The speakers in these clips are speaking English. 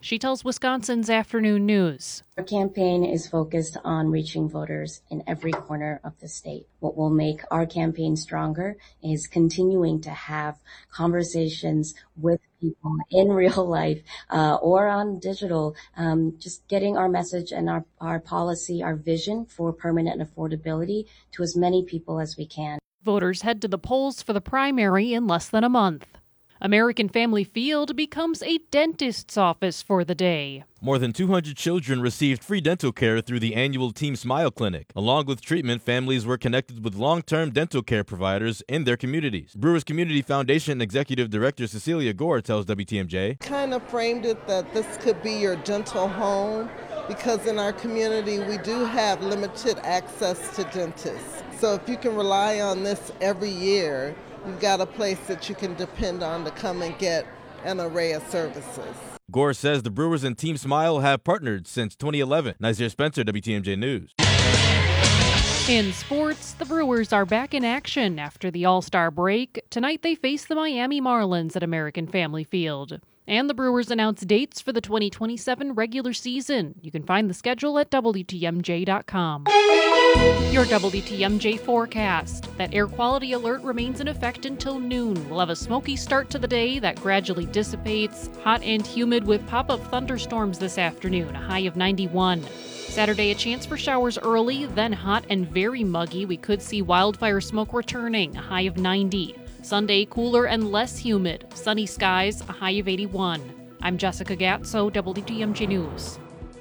She tells Wisconsin's Afternoon News. Our campaign is focused on reaching voters in every corner of the state. What will make our campaign stronger is continuing to have conversations with people in real life or on digital, just getting our message and our policy, our vision for permanent affordability to as many people as we can. Voters head to the polls for the primary in less than a month. American Family Field becomes a dentist's office for the day. More than 200 children received free dental care through the annual Team Smile Clinic. Along with treatment, families were connected with long-term dental care providers in their communities. Brewers Community Foundation Executive Director Cecilia Gore tells WTMJ. Kind of framed it that this could be your dental home, because in our community we do have limited access to dentists. So if you can rely on this every year, you've got a place that you can depend on to come and get an array of services. Gore says the Brewers and Team Smile have partnered since 2011. Nazir Spencer, WTMJ News. In sports, the Brewers are back in action after the All-Star break. Tonight they face the Miami Marlins at American Family Field. And the Brewers announced dates for the 2027 regular season. You can find the schedule at WTMJ.com. Your WTMJ forecast. That air quality alert remains in effect until noon. We'll have a smoky start to the day that gradually dissipates. Hot and humid with pop-up thunderstorms this afternoon, a high of 91. Saturday, a chance for showers early, then hot and very muggy. We could see wildfire smoke returning, a high of 90. Sunday, cooler and less humid. Sunny skies, a high of 81. I'm Jessica Gatso, WTMJ News.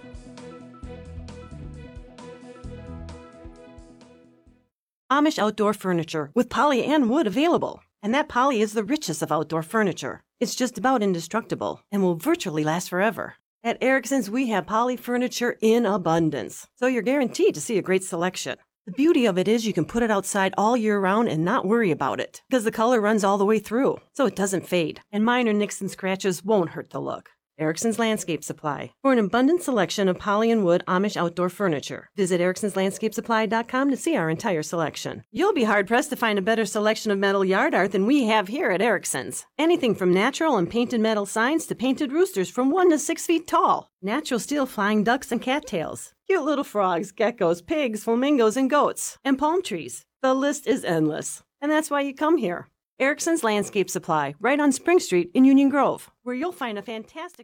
Amish outdoor furniture with poly and wood available. And that poly is the richest of outdoor furniture. It's just about indestructible and will virtually last forever. At Erickson's, we have poly furniture in abundance, so you're guaranteed to see a great selection. The beauty of it is you can put it outside all year round and not worry about it, because the color runs all the way through, so it doesn't fade, and minor nicks and scratches won't hurt the look. Erickson's Landscape Supply. For an abundant selection of poly and wood Amish outdoor furniture, visit ericksonslandscapesupply.com to see our entire selection. You'll be hard-pressed to find a better selection of metal yard art than we have here at Erickson's. Anything from natural and painted metal signs to painted roosters from 1 to 6 feet tall. Natural steel flying ducks and cattails. Cute little frogs, geckos, pigs, flamingos, and goats. And palm trees. The list is endless. And that's why you come here. Erickson's Landscape Supply, right on Spring Street in Union Grove, where you'll find a fantastic...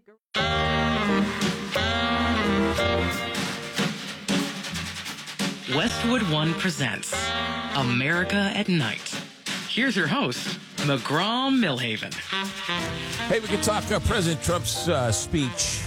Westwood One presents America at Night. Here's your host, McGraw Millhaven. Hey, we can talk President Trump's speech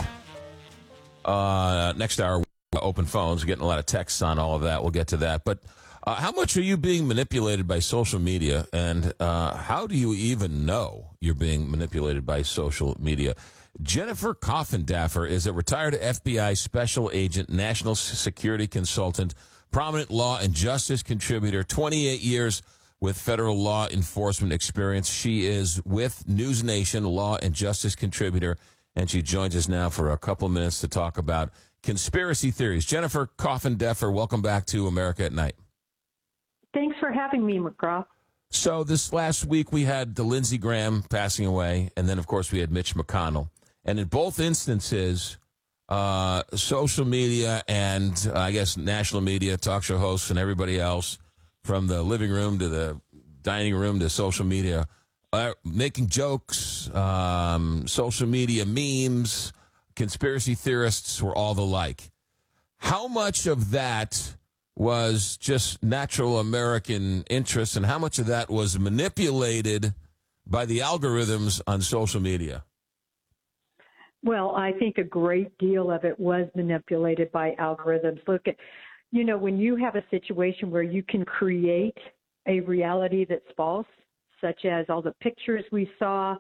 next hour. Open phones, getting a lot of texts on all of that. We'll get to that. But how much are you being manipulated by social media, and how do you even know you're being manipulated by social media? Jennifer Coffindaffer is a retired FBI special agent, national security consultant, prominent law and justice contributor, 28 years with federal law enforcement experience. She is with News Nation, law and justice contributor, and she joins us now for a couple minutes to talk about conspiracy theories. Jennifer Coffindaffer, welcome back to America at Night. Thanks for having me, McGraw. So this last week we had the Lindsey Graham passing away, and then, of course, we had Mitch McConnell. And in both instances, social media and, I guess, national media, talk show hosts and everybody else, from the living room to the dining room to social media, making jokes, social media memes, conspiracy theorists were all the like. How much of that was just natural American interest, and how much of that was manipulated by the algorithms on social media? Well, I think a great deal of it was manipulated by algorithms. Look at, when you have a situation where you can create a reality that's false, such as all the pictures we saw,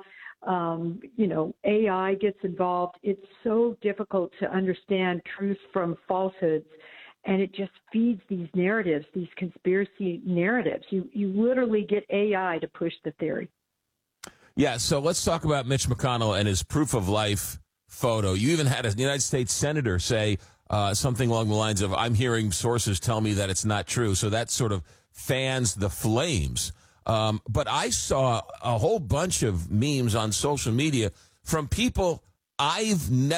AI gets involved. It's so difficult to understand truth from falsehoods. And it just feeds these narratives, these conspiracy narratives. You literally get AI to push the theory. Yeah, so let's talk about Mitch McConnell and his proof of life photo. You even had a United States senator say something along the lines of, I'm hearing sources tell me that it's not true. So that sort of fans the flames. But I saw a whole bunch of memes on social media from people I've never